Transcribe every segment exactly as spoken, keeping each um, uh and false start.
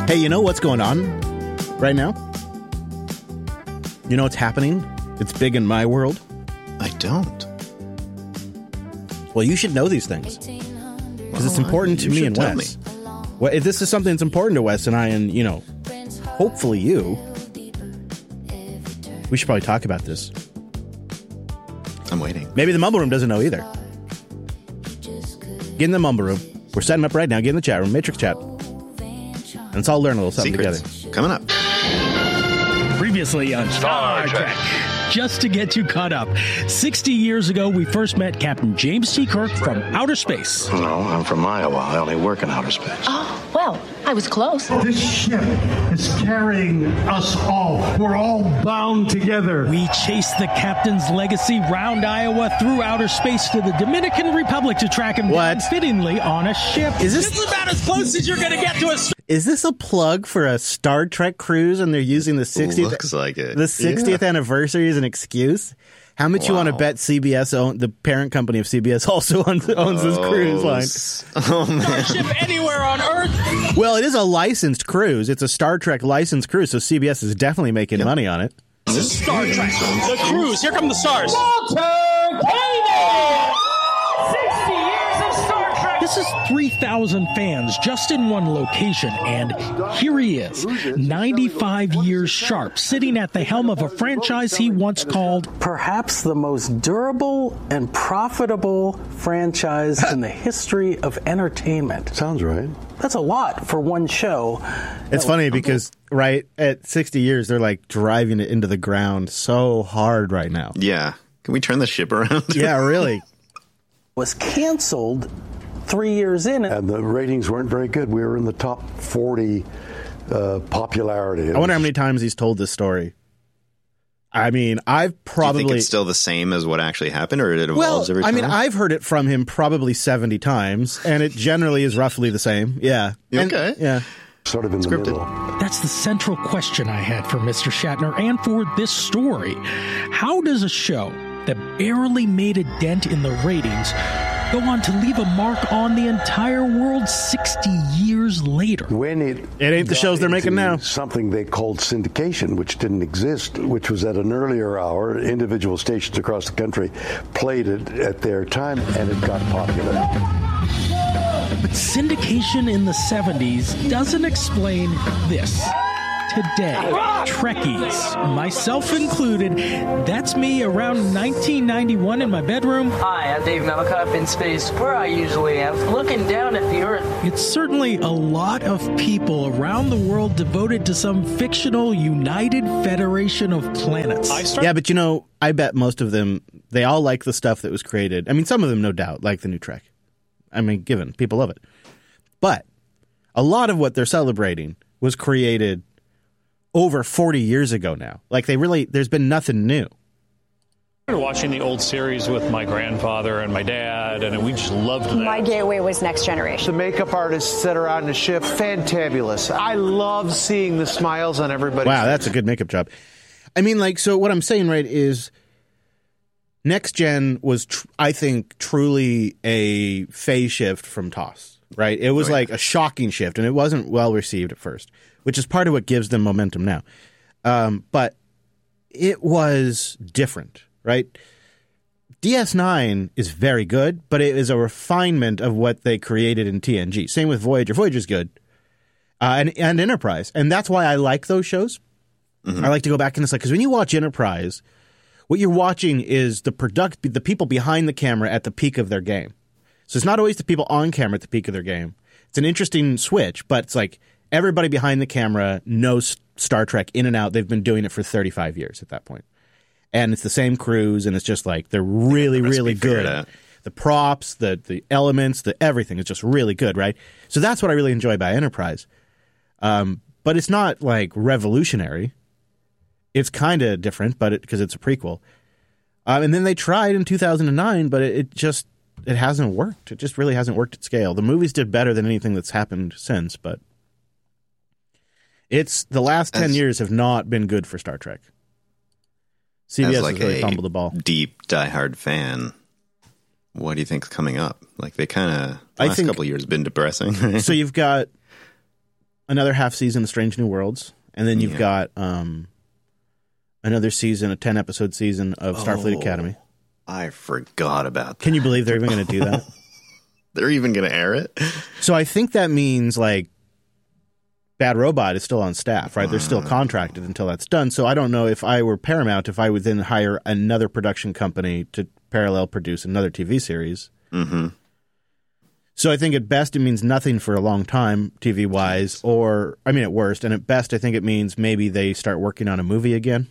Hey, you know what's going on right now? You know what's happening? It's big in my world. I don't. Well, you should know these things because Well, it's important I- to you me should and tell Wes. Well, if this is something that's important to Wes and I, and you know, hopefully you, we should probably talk about this. I'm waiting. Maybe the Mumble Room doesn't know either. Get in the Mumble Room. We're setting up right now. Get in the chat room, Matrix Chat. And let's all learn a little something Secrets together. coming up. Previously on Star Trek. Just to get you caught up, sixty years ago, we first met Captain James T. Kirk from outer space. No, I'm from Iowa. I only work in outer space. Oh, well, I was close. This ship is carrying us all. We're all bound together. We chased the captain's legacy round Iowa through outer space to the Dominican Republic to track him What? down fittingly on a ship. Is this- This is about as close as you're going to get to a... Is this a plug for a Star Trek cruise and they're using the sixtieth, Looks like it. the sixtieth Yeah. anniversary as an excuse? How much you want to Wow. bet C B S, own, the parent company of C B S, also owns, owns this cruise line? s- Oh, man. ship anywhere on Earth. Well, it is a licensed cruise. It's a Star Trek licensed cruise, so C B S is definitely making money on it. This is Star Trek. The cruise. Here come the stars. This is three thousand fans just in one location, and here he is, ninety-five years sharp, sitting at the helm of a franchise he once called Perhaps the most durable and profitable franchise in the history of entertainment. Sounds right. That's a lot for one show. It's funny because, right, at sixty years, they're like driving it into the ground so hard right now. Yeah. Can we turn the ship around? Yeah, really. Was canceled three years in. And the ratings weren't very good. We were in the top forty uh, popularity. I wonder how many times he's told this story. I mean, I've Do you probably... think it's still the same as what actually happened, or it Well, evolves every time? I mean, I've heard it from him probably seventy times, and it generally is roughly the same. Yeah. And- Okay. yeah. Sort of in the Scripted. middle. That's the central question I had for Mister Shatner and for this story. How does a show that barely made a dent in the ratings go on to leave a mark on the entire world sixty years later? When it It ain't the got shows they're making into now. Something they called syndication, which didn't exist, which was at an earlier hour. Individual stations across the country played it at their time, and it got popular. But syndication in the seventies doesn't explain this. Today, Trekkies, myself included, that's me around nineteen ninety-one in my bedroom. Hi, I'm Dave Malikoff in space, where I usually am, looking down at the Earth. It's certainly a lot of people around the world devoted to some fictional United Federation of Planets. Yeah, but you know, I bet most of them, they all like the stuff that was created. I mean, some of them, no doubt, like the new Trek. I mean, given, people love it. But a lot of what they're celebrating was created over forty years ago now. Like, they really, there's been nothing new. I started watching the old series with my grandfather and my dad, and we just loved that. My gateway was Next Generation. The makeup artists that are on the ship, fantabulous. I love seeing the smiles on everybody. Wow, that's a good makeup job. I mean, like, so what I'm saying, right, is Next Gen was, tr- I think, truly a phase shift from TOS, right? It was Right. like a shocking shift, and it wasn't well received at first, which is part of what gives them momentum now. Um, but it was different, right? D S nine is very good, but it is a refinement of what they created in T N G. Same with Voyager. Voyager's good. Uh, and, and Enterprise. And that's why I like those shows. Mm-hmm. I like to go back and it's like, because when you watch Enterprise, what you're watching is the product, the people behind the camera at the peak of their game. So it's not always the people on camera at the peak of their game. It's an interesting switch, but it's like everybody behind the camera knows Star Trek in and out. They've been doing it for thirty-five years at that point. And it's the same crews, and it's just like they're really, The really recipe figured good. out. The props, the the elements, the everything is just really good, right? So that's what I really enjoy about Enterprise. Um, but it's not like revolutionary. It's kind of different, but because it, it's a prequel. Um, and then they tried in two thousand nine, but it, it just it hasn't worked. It just really hasn't worked at scale. The movies did better than anything that's happened since, but it's the last ten As- years have not been good for Star Trek. C B S As like has really a fumbled the ball. deep diehard fan, what do you think's coming up? Like they kind of I last think- couple of years been depressing. So you've got another half season of Strange New Worlds, and then you've yeah. got um, another season, a ten-episode season of Starfleet oh, Academy. I forgot about that. Can you believe they're even going to do that? They're even going to air it? So I think that means, like, Bad Robot is still on staff, right? They're still contracted until that's done. So I don't know if I were Paramount, if I would then hire another production company to parallel produce another T V series. Mm-hmm. So I think at best it means nothing for a long time, T V-wise, or, I mean, at worst, and at best I think it means maybe they start working on a movie again.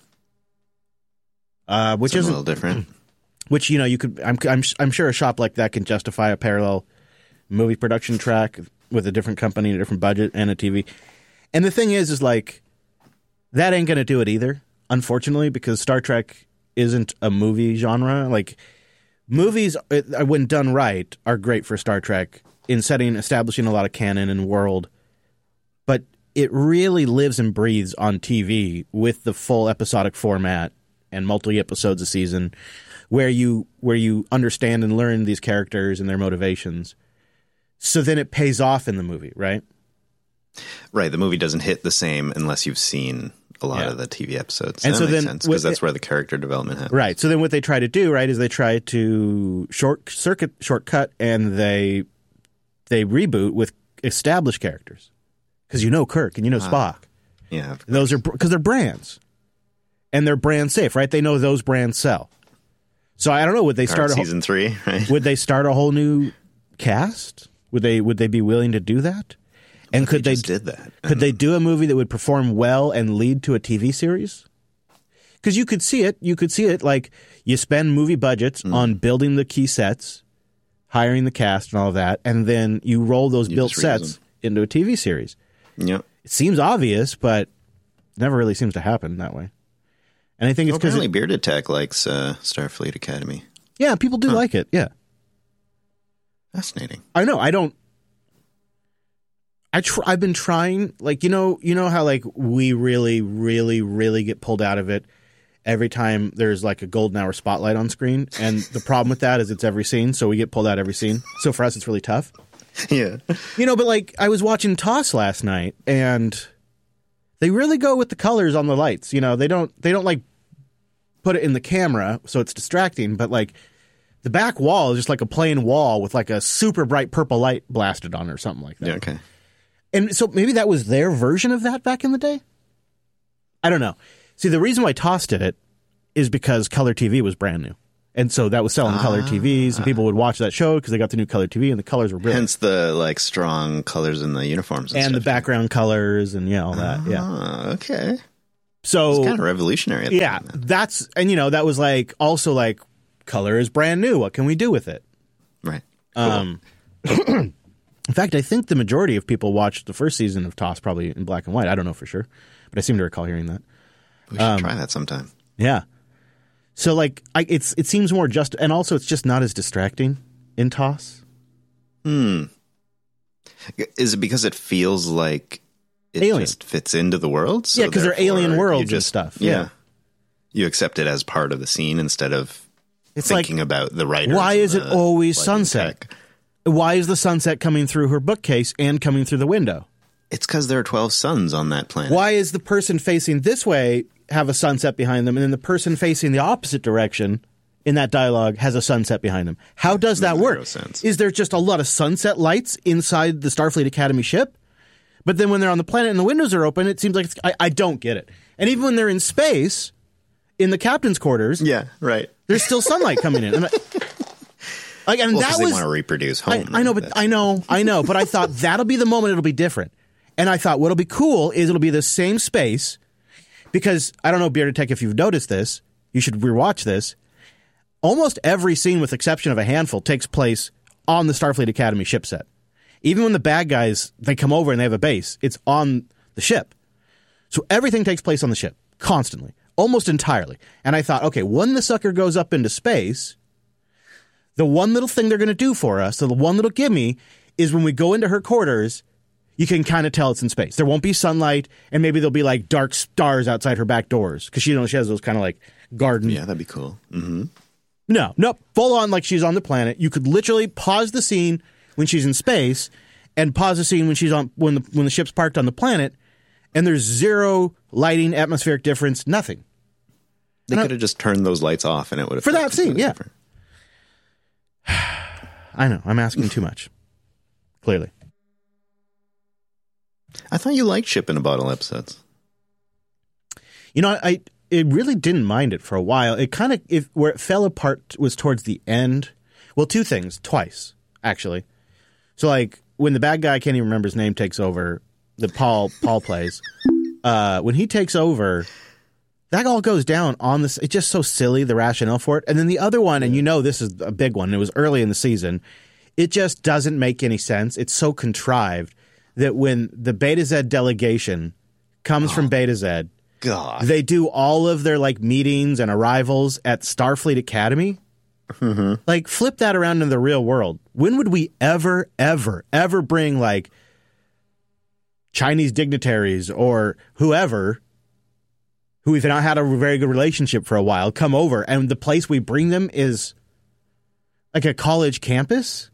Uh, which is a little different. Which, you know, you could, I'm, I'm, I'm sure a shop like that can justify a parallel movie production track with a different company, a different budget, and a T V. And the thing is, is like, that ain't going to do it either, unfortunately, because Star Trek isn't a movie genre. Like, movies, when done right, are great for Star Trek in setting, establishing a lot of canon and world. But it really lives and breathes on T V with the full episodic format and multi-episodes a season where you where you understand and learn these characters and their motivations. So then it pays off in the movie, right? Right. The movie doesn't hit the same unless you've seen a lot yeah. of the T V episodes. And that so makes then, sense because that's where the character development happens. Right. So then what they try to do, right, is they try to short circuit, shortcut, and they they reboot with established characters. Because you know Kirk and you know uh, Spock. Yeah. Those are because they're brands. And they're brand safe, right? They know those brands sell. So I don't know, would they start a whole, season three, right? Would they start a whole new cast? Would they would they be willing to do that? And could they, they just did that? Could they do a movie that would perform well and lead to a T V series? Because you could see it. You could see it like you spend movie budgets mm. on building the key sets, hiring the cast and all of that, and then you roll those you built sets them. into a T V series. Yep. It seems obvious, but it never really seems to happen that way. And I think it's because well, apparently Bearded Tech likes uh, Starfleet Academy. Yeah, people do huh. like it. Yeah. Fascinating. I know. I don't. I tr- I've been trying, like, you know, you know how like we really, really, really get pulled out of it every time there's like a golden hour spotlight on screen, and the problem with that is it's every scene, so we get pulled out every scene. So for us, it's really tough. Yeah. You know, but like I was watching Toss last night, and they really go with the colors on the lights. You know, they don't they don't like put it in the camera so it's distracting, but like. The back wall is just like a plain wall with like a super bright purple light blasted on it or something like that. Yeah, okay. And so maybe that was their version of that back in the day? I don't know. See, the reason why Toss did it is because color T V was brand new. And so that was selling ah. color T Vs, and people would watch that show because they got the new color T V and the colors were brilliant. Hence the like strong colors in the uniforms. And, and stuff, the background yeah. colors and yeah, all that. Ah, yeah. Okay. So it's kind of revolutionary. At yeah. the time, that's, and you know, that was like also like, color is brand new. What can we do with it? Right. Cool. Um, in fact, I think the majority of people watched the first season of Toss probably in black and white. I don't know for sure, but I seem to recall hearing that. We should um, try that sometime. Yeah. So like, I, it's it seems more just, and also it's just not as distracting in Toss. Hmm. Is it because it feels like it alien. just fits into the world? So yeah, because they're alien worlds just, and stuff. Yeah. yeah. You accept it as part of the scene instead of It's thinking like, about the writers. Why is it always sunset? Tech. Why is the sunset coming through her bookcase and coming through the window? It's because there are twelve suns on that planet. Why is the person facing this way have a sunset behind them, and then the person facing the opposite direction in that dialogue has a sunset behind them? How does that work? Sense. Is there just a lot of sunset lights inside the Starfleet Academy ship? But then when they're on the planet and the windows are open, it seems like it's, I, I don't get it. And even when they're in space, in the captain's quarters, yeah, right. There's still sunlight coming in. And I, like, and well, that they was want to reproduce home. I, I know, but I know, I know, but I thought that'll be the moment it'll be different. And I thought what'll be cool is it'll be the same space, because I don't know, Bearded Tech, if you've noticed this, you should rewatch this. Almost every scene, with exception of a handful, takes place on the Starfleet Academy ship set. Even when the bad guys, they come over and they have a base, it's on the ship. So everything takes place on the ship, constantly, almost entirely. And I thought, okay, when the sucker goes up into space, the one little thing they're going to do for us, so the one little gimme, is when we go into her quarters, you can kind of tell it's in space. There won't be sunlight, and maybe there'll be like dark stars outside her back doors, because she, you know, she has those kind of like garden. Yeah, that'd be cool. Mm-hmm. No, no, full on like she's on the planet. You could literally pause the scene when she's in space, and pause the scene when she's on when the when the ship's parked on the planet, and there's zero lighting, atmospheric difference, nothing. They could have just turned those lights off, and it would have for that scene. Yeah, different. I know I'm asking too much. Clearly, I thought you liked Ship in a Bottle episodes. You know, I it really didn't mind it for a while. It kind of if where it fell apart was towards the end. Well, two things, twice actually. So like when the bad guy, I can't even remember his name, takes over, that Paul Paul plays. Uh, when he takes over, that all goes down on this. It's just so silly, the rationale for it. And then the other one, and you know this is a big one. It was early in the season. It just doesn't make any sense. It's so contrived that when the Beta Z delegation comes oh, from Beta Z, God. they do all of their like meetings and arrivals at Starfleet Academy. Mm-hmm. Like, flip that around in the real world. When would we ever, ever, ever bring like Chinese dignitaries or whoever who we've not had a very good relationship for a while come over, and the place we bring them is like a college campus?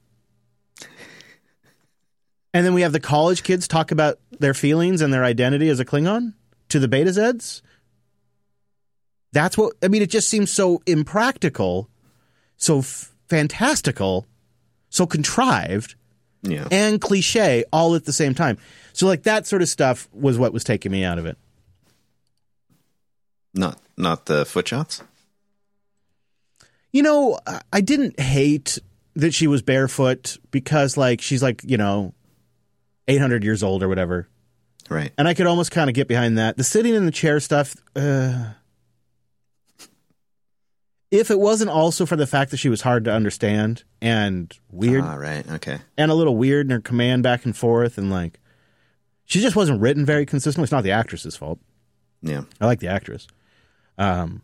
And then we have the college kids talk about their feelings and their identity as a Klingon to the Beta Zeds? That's what, I mean, it just seems so impractical, so f- fantastical, so contrived, yeah. and cliche all at the same time. So, like, that sort of stuff was what was taking me out of it. Not not the foot shots? You know, I didn't hate that she was barefoot because, like, she's, like, you know, eight hundred years old or whatever. Right. And I could almost kind of get behind that. The sitting in the chair stuff, uh, if it wasn't also for the fact that she was hard to understand and weird. Ah, right. Okay. And a little weird in her command back and forth, and, like, she just wasn't written very consistently. It's not the actress's fault. Yeah. I like the actress. Um,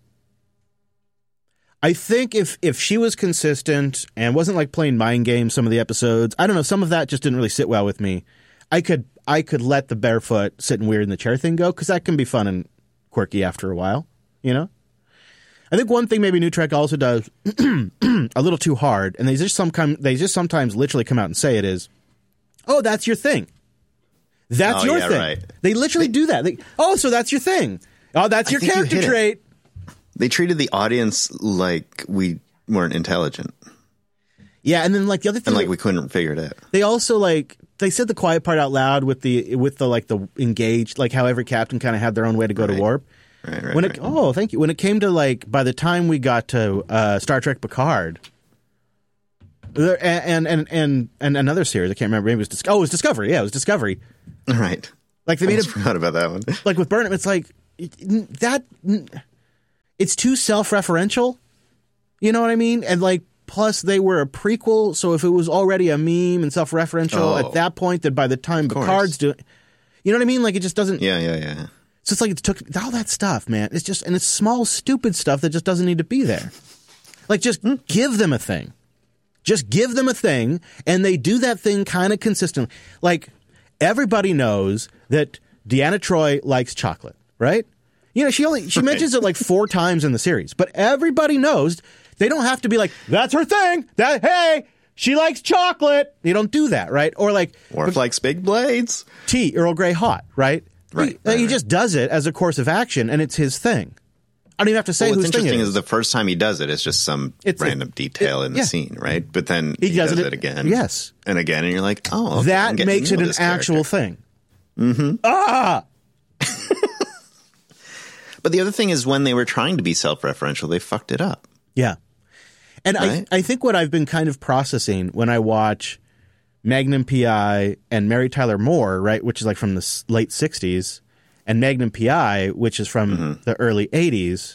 I think if if she was consistent and wasn't like playing mind games some of the episodes, I don't know, some of that just didn't really sit well with me. I could I could let the barefoot sitting weird in the chair thing go, because that can be fun and quirky after a while, you know? I think one thing maybe New Trek also does a little too hard, and they just some they just sometimes literally come out and say it is, oh, that's your thing. That's oh, your yeah, thing. Right. They literally do that. They, oh, so that's your thing. Oh, that's your character you trait. It. They treated the audience like we weren't intelligent. Yeah, and then like the other thing, and like we couldn't figure it out. They also like they said the quiet part out loud with the with the like the engaged, like how every captain kind of had their own way to go right. to warp. Right, right. When right. it oh, thank you. When it came to like by the time we got to uh, Star Trek Picard, there, and, and and and another series I can't remember. Maybe it was Dis- oh, it was Discovery. Yeah, it was Discovery. Right. Like they I made it. Forgot about that one. Like with Burnham, it's like that. It's too self-referential. You know what I mean? And like, plus they were a prequel, so if it was already a meme and self-referential oh, at that point, that by the time Picard's doing, you know what I mean? Like it just doesn't. Yeah, yeah, yeah. So it's like it took all that stuff, man. It's just and it's small, stupid stuff that just doesn't need to be there. Like just mm. give them a thing. Just give them a thing, and they do that thing kind of consistently. Like everybody knows that Deanna Troi likes chocolate, right? You know, she only she right. mentions it like four times in the series, but everybody knows. They don't have to be like, that's her thing. That hey, she likes chocolate. They don't do that, right? Or like Worf likes big blades. Tea, Earl Grey hot, right? Right. He, right, he right. just does it as a course of action, and it's his thing. I don't even have to say well, whose what's thing it interesting is. is the first time he does it, it's just some it's random a, detail it, in the yeah. scene, right? But then he, he does, does it, it again, yes, and again, and you're like, oh, okay, that makes it an actual thing. Mm-hmm. Ah. But the other thing is when they were trying to be self-referential, they fucked it up. Yeah. And right? I I think what I've been kind of processing when I watch Magnum P I and Mary Tyler Moore, right, which is like from the late sixties, and Magnum P I, which is from mm-hmm. the early eighties,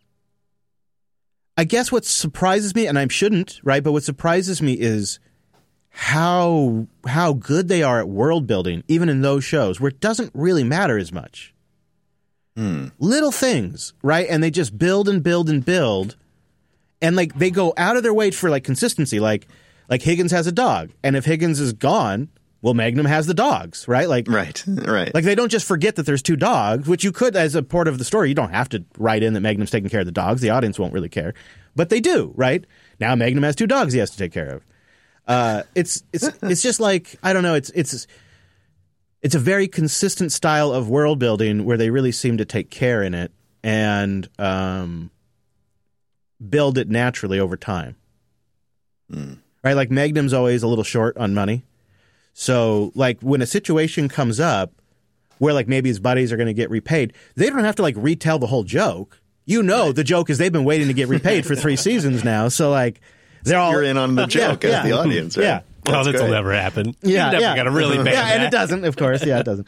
I guess what surprises me, and I shouldn't, right, but what surprises me is how how good they are at world building, even in those shows, where it doesn't really matter as much. Hmm. Little things, right? And they just build and build and build. And like they go out of their way for like consistency. Like like Higgins has a dog. And if Higgins is gone, well, Magnum has the dogs, right? Like Right, right. Like they don't just forget that there's two dogs, which you could as a part of the story. You don't have to write in that Magnum's taking care of the dogs. The audience won't really care. But they do, right? Now Magnum has two dogs he has to take care of. Uh, it's it's it's just like I don't know. It's it's it's a very consistent style of world building where they really seem to take care in it and um, build it naturally over time. Mm. Right, like Magnum's always a little short on money, so like when a situation comes up where like maybe his buddies are going to get repaid, they don't have to like retell the whole joke. You know, right. The joke is they've been waiting to get repaid for three seasons now, so like. They're all, You're in on the joke yeah, as yeah. the audience, right? Yeah. Oh, this will never happen. Yeah, you never yeah. got to really bang Yeah, and that. it doesn't, of course. Yeah, it doesn't.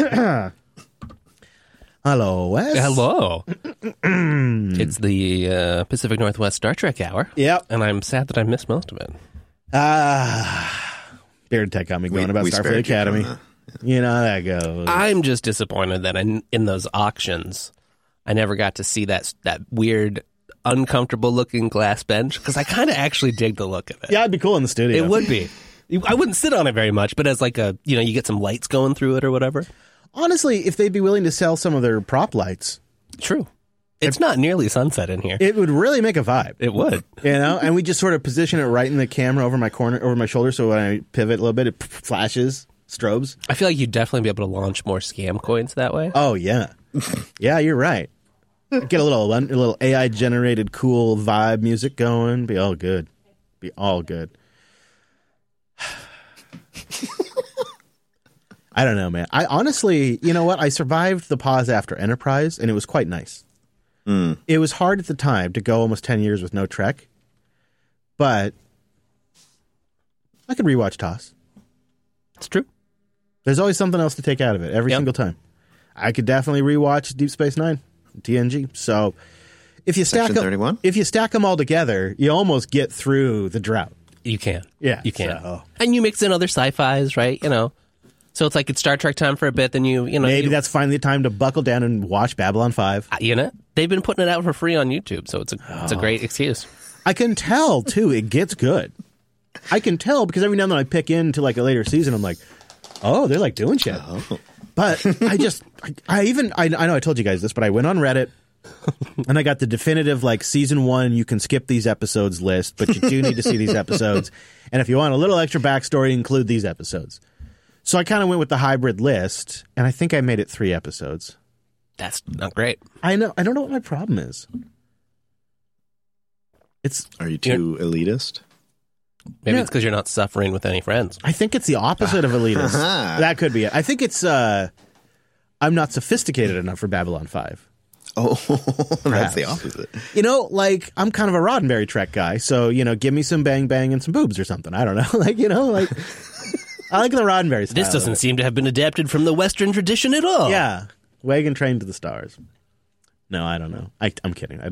Hello, Wes. Hello. It's the uh, Pacific Northwest Star Trek Hour. Yep. And I'm sad that I missed most of it. Ah, uh, Beard Tech got me going we, about we Starfleet Academy. You, you know how that goes. I'm just disappointed that in, in those auctions, I never got to see that that weird, uncomfortable looking glass bench because I kind of actually dig the look of it. Yeah, it'd be cool in the studio. It would be. I wouldn't sit on it very much, but as like a, you know, you get some lights going through it or whatever. Honestly, if they'd be willing to sell some of their prop lights. True. It's if, not nearly sunset in here. It would really make a vibe. It would. You know, and we just sort of position it right in the camera over my corner, over my shoulder, so when I pivot a little bit, it flashes, strobes. I feel like you'd definitely be able to launch more scam coins that way. Oh, yeah. Yeah, you're right. Get a little a little A I generated cool vibe music going. Be all good. Be all good. I don't know, man. I honestly, you know what? I survived the pause after Enterprise, and it was quite nice. Mm. It was hard at the time to go almost ten years with no Trek, but I could rewatch T O S. It's true. There's always something else to take out of it every yep. single time. I could definitely rewatch Deep Space Nine. T N G. So if you stack them, if you stack them all together, you almost get through the drought. You can, yeah, you can, so. And you mix in other sci-fis, right? You know, so it's like it's Star Trek time for a bit. Then you, you know, maybe you, that's finally the time to buckle down and watch Babylon five. Uh, you know, they've been putting it out for free on YouTube, so it's a oh. it's a great excuse. I can tell too; it gets good. I can tell because every now and then I pick into like a later season, I'm like, oh, they're like doing shit. Oh. But I just, I, I even, I, I know I told you guys this, but I went on Reddit and I got the definitive, like, season one, you can skip these episodes list, but you do need to see these episodes. And if you want a little extra backstory, include these episodes. So I kind of went with the hybrid list, and I think I made it three episodes. That's not great. I know. I don't know what my problem is. It's. Are you too elitist? Maybe yeah. it's because you're not suffering with any friends. I think it's the opposite of elitist. That could be it. I think it's uh, I'm not sophisticated enough for Babylon five. Oh, that's the opposite. You know, like, I'm kind of a Roddenberry Trek guy, so, you know, give me some bang bang and some boobs or something. I don't know. Like, you know, like, I like the Roddenberry style. This doesn't seem to have been adapted from the Western tradition at all. Yeah. Wagon train to the stars. No, I don't know. I, I'm kidding. I